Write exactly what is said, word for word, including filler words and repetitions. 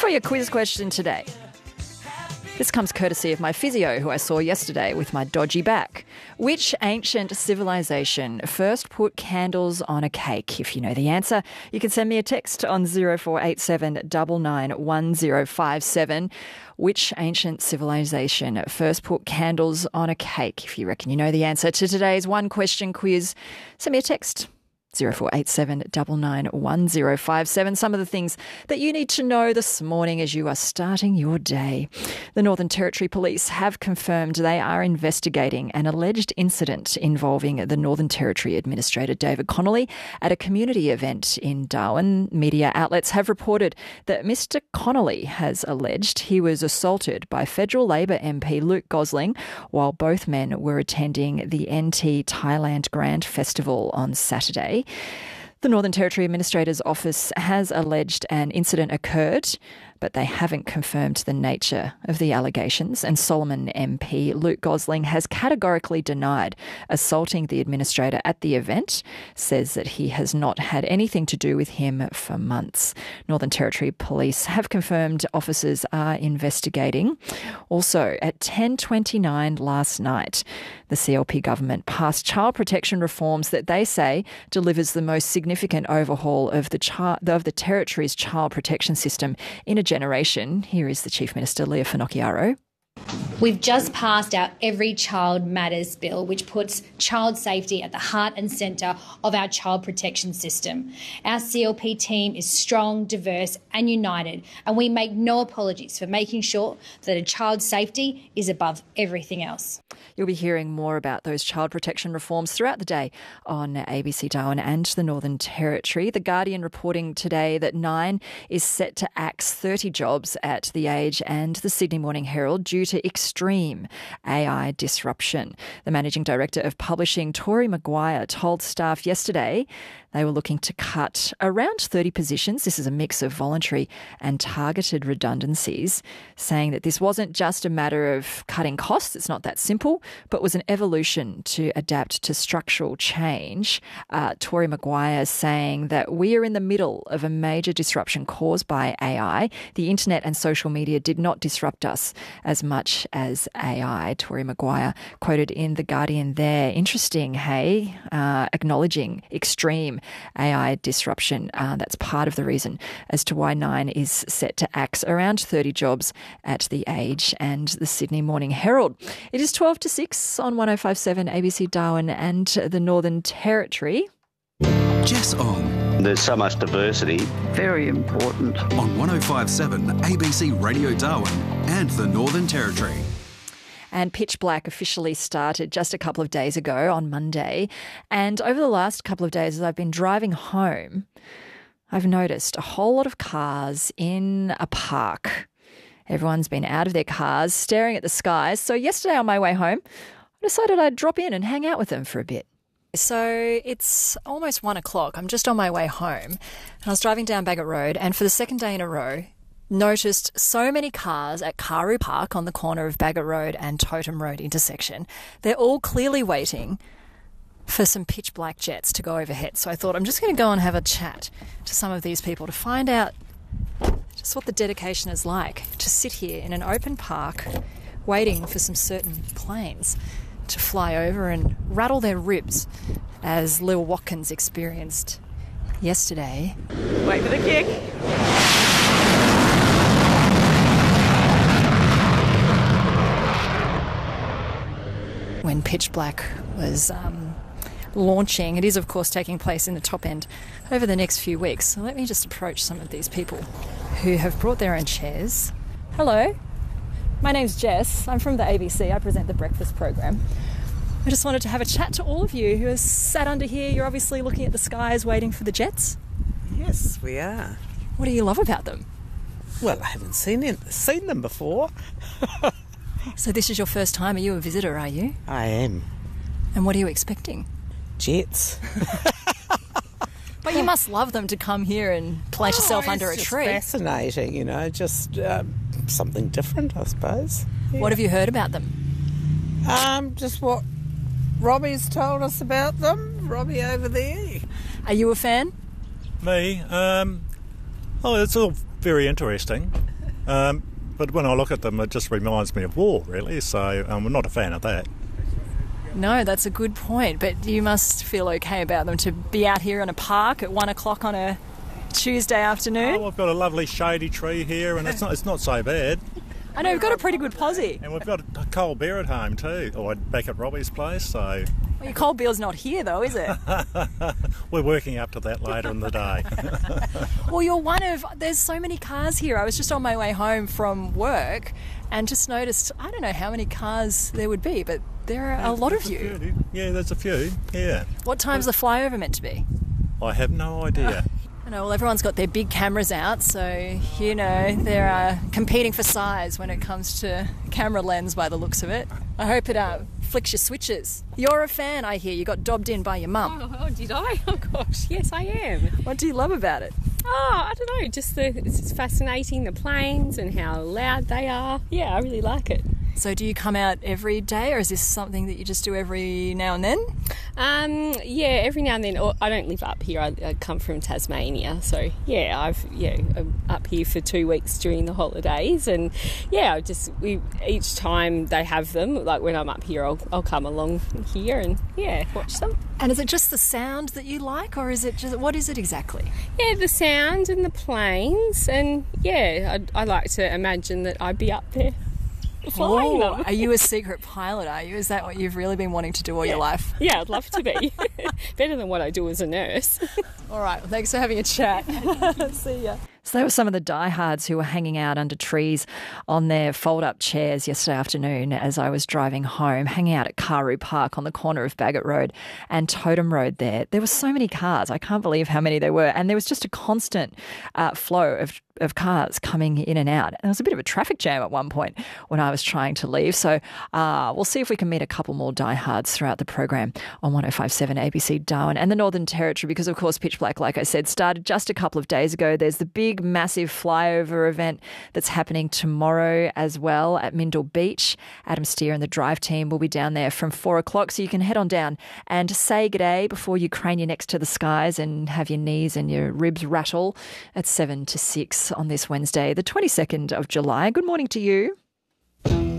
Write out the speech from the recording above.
for your quiz question today. This comes courtesy of my physio, who I saw yesterday with my dodgy back. Which ancient civilization first put candles on a cake? If you know the answer, you can send me a text on zero four eight seven nine nine one zero five seven. Which ancient civilization first put candles on a cake? If you reckon you know the answer to today's one question quiz, send me a text. zero four eight seven nine nine one zero five seven. Some of the things that you need to know this morning as you are starting your day. The Northern Territory Police have confirmed they are investigating an alleged incident involving the Northern Territory Administrator David Connolly at a community event in Darwin. Media outlets have reported that Mister Connolly has alleged he was assaulted by Federal Labor M P Luke Gosling while both men were attending the N T Thailand Grand Festival on Saturday. The Northern Territory Administrator's Office has alleged an incident occurred, but they haven't confirmed the nature of the allegations. And Solomon M P Luke Gosling has categorically denied assaulting the administrator at the event, says that he has not had anything to do with him for months. Northern Territory Police have confirmed officers are investigating. Also, at ten twenty-nine last night, the C L P government passed child protection reforms that they say delivers the most significant overhaul of the, chi- of the Territory's child protection system in a generation. Here is the Chief Minister, Leah Finocchiaro. We've just passed our Every Child Matters bill, which puts child safety at the heart and centre of our child protection system. Our C L P team is strong, diverse and united, and we make no apologies for making sure that a child's safety is above everything else. You'll be hearing more about those child protection reforms throughout the day on A B C Darwin and the Northern Territory. The Guardian reporting today that Nine is set to axe thirty jobs at The Age and the Sydney Morning Herald due to extreme A I disruption. The Managing Director of Publishing, Tori Maguire, told staff yesterday they were looking to cut around thirty positions. This is a mix of voluntary and targeted redundancies, saying that this wasn't just a matter of cutting costs, it's not that simple, but was an evolution to adapt to structural change. Uh, Tori Maguire saying that we are in the middle of a major disruption caused by A I. The internet and social media did not disrupt us as much as A I. Tori Maguire quoted in The Guardian there. Interesting, hey? Uh, acknowledging extreme A I disruption. Uh, that's part of the reason as to why Nine is set to axe around thirty jobs at The Age and the Sydney Morning Herald. It is twelve to six on one oh five seven A B C Darwin and the Northern Territory. Jess Ong. There's so much diversity. Very important. On one oh five seven A B C Radio Darwin and the Northern Territory. And Pitch Black officially started just a couple of days ago on Monday. And over the last couple of days, as I've been driving home, I've noticed a whole lot of cars in a park. Everyone's been out of their cars, staring at the skies. So yesterday on my way home, I decided I'd drop in and hang out with them for a bit. So it's almost one o'clock. I'm just on my way home. And I was driving down Bagot Road, and for the second day in a row, noticed so many cars at Karu Park on the corner of Bagot Road and Totem Road intersection. They're all clearly waiting for some Pitch Black jets to go overhead. So I thought I'm just going to go and have a chat to some of these people to find out just what the dedication is like to sit here in an open park waiting for some certain planes to fly over and rattle their ribs, as Lil Watkins experienced yesterday. Wait for the kick. When Pitch Black was um, launching. It is, of course, taking place in the top end over the next few weeks. So let me just approach some of these people who have brought their own chairs. Hello, my name's Jess. I'm from the A B C. I present the breakfast program. I just wanted to have a chat to all of you who are sat under here. You're obviously looking at the skies waiting for the jets. Yes, we are. What do you love about them? Well, I haven't seen it, seen them before. So this is your first time. Are you a visitor, are you? I am. And what are you expecting? Jets. But you must love them to come here and place oh, yourself under a just tree. Fascinating, you know, just um, something different, I suppose. Yeah. What have you heard about them? Um, just what Robbie's told us about them. Robbie over there. Are you a fan? Me? Um, oh, it's all very interesting. Um, but when I look at them, it just reminds me of war, really. So um, I'm not a fan of that. No, that's a good point. But you must feel okay about them to be out here in a park at one o'clock on a Tuesday afternoon. Oh, we've got a lovely shady tree here, and it's not it's not so bad. I know, we've got a pretty good posse. And we've got a cold beer at home too, or back at Robbie's place. So well, your cold beer's not here though, is it? We're working up to that later in the day. Well, you're one of... There's so many cars here. I was just on my way home from work and just noticed, I don't know how many cars there would be, but there are a lot of you. Few. Yeah, there's a few, yeah. What time's the flyover meant to be? I have no idea. I know, well, everyone's got their big cameras out, so, you know, they're uh, competing for size when it comes to camera lens by the looks of it. I hope it uh, flicks your switches. You're a fan, I hear. You got dobbed in by your mum. Oh, oh, did I? Oh, gosh, yes, I am. What do you love about it? Oh, I don't know, just the, it's fascinating, the planes and how loud they are. Yeah, I really like it. So do you come out every day, or is this something that you just do every now and then? Um, yeah, every now and then. I don't live up here. I, I come from Tasmania, so yeah, I've yeah I'm up here for two weeks during the holidays, and yeah, I just we each time they have them, like when I'm up here, I'll I'll come along here and yeah, watch them. And is it just the sound that you like, or is it just what is it exactly? Yeah, the sound and the planes, and yeah, I I like to imagine that I'd be up there. Flying oh, them. Are you a secret pilot, are you? Is that what you've really been wanting to do all yeah. your life? Yeah, I'd love to be. Better than what I do as a nurse. All right, well, thanks for having a chat. See ya. So they were some of the diehards who were hanging out under trees on their fold-up chairs yesterday afternoon as I was driving home, hanging out at Karoo Park on the corner of Bagot Road and Totem Road there. There were so many cars. I can't believe how many there were. And there was just a constant uh, flow of of cars coming in and out. And there was a bit of a traffic jam at one point when I was trying to leave. So uh, we'll see if we can meet a couple more diehards throughout the program on one oh five point seven A B C Darwin and the Northern Territory, because, of course, Pitch Black, like I said, started just a couple of days ago. There's the big, massive flyover event that's happening tomorrow as well at Mindle Beach. Adam Steer and the drive team will be down there from four o'clock, so you can head on down and say g'day before you crane your necks to the skies and have your knees and your ribs rattle at seven to six on this Wednesday, the twenty-second of July. Good morning to you.